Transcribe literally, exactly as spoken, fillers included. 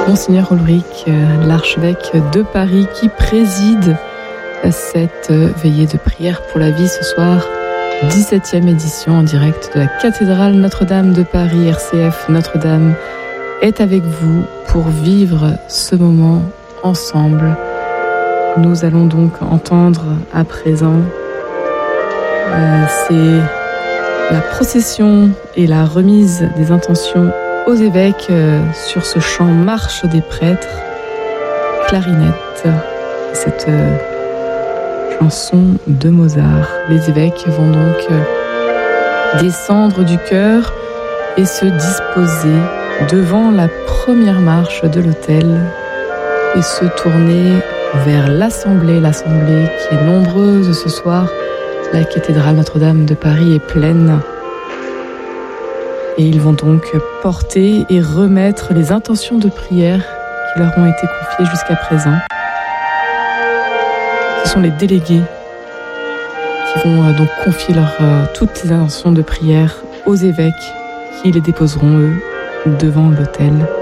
Monseigneur Ulrich, l'archevêque de Paris, qui préside cette veillée de prière pour la vie ce soir, dix-septième édition en direct de la cathédrale Notre-Dame de Paris. R C F Notre-Dame est avec vous pour vivre ce moment ensemble. Nous allons donc entendre à présent euh, c'est la procession et la remise des intentions aux évêques euh, sur ce chant Marche des prêtres, clarinette, cette euh, chanson de Mozart. Les évêques vont donc euh, descendre du chœur et se disposer devant la première marche de l'autel et se tourner vers l'Assemblée, l'Assemblée qui est nombreuse ce soir. La cathédrale Notre-Dame de Paris est pleine. Et ils vont donc porter et remettre les intentions de prière qui leur ont été confiées jusqu'à présent. Ce sont les délégués qui vont donc confier leur, euh, toutes ces intentions de prière aux évêques qui les déposeront, eux, devant l'autel.